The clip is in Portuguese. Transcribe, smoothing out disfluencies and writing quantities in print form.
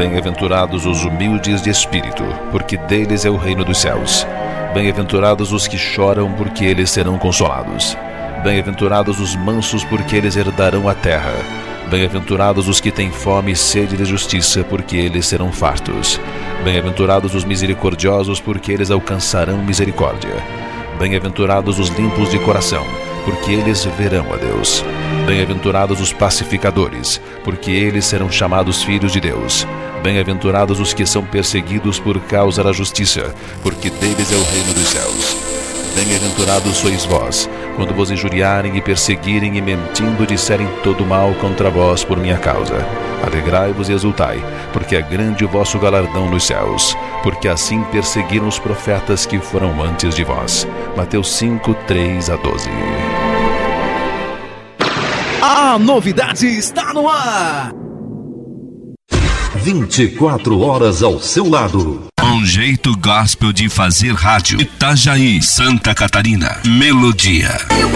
Bem-aventurados os humildes de espírito, porque deles é o reino dos céus. Bem-aventurados os que choram, porque eles serão consolados. Bem-aventurados os mansos, porque eles herdarão a terra. Bem-aventurados os que têm fome e sede de justiça, porque eles serão fartos. Bem-aventurados os misericordiosos, porque eles alcançarão misericórdia. Bem-aventurados os limpos de coração, porque eles verão a Deus. Bem-aventurados os pacificadores, porque eles serão chamados filhos de Deus. Bem-aventurados os que são perseguidos por causa da justiça, porque deles é o reino dos céus. Bem-aventurados sois vós, quando vos injuriarem e perseguirem e mentindo disserem todo mal contra vós por minha causa. Alegrai-vos e exultai, porque é grande o vosso galardão nos céus, porque assim perseguiram os profetas que foram antes de vós. Mateus 5, 3-12. A novidade está no ar! 24 horas ao seu lado. Um jeito gospel de fazer rádio. Itajaí, Santa Catarina. Melodia.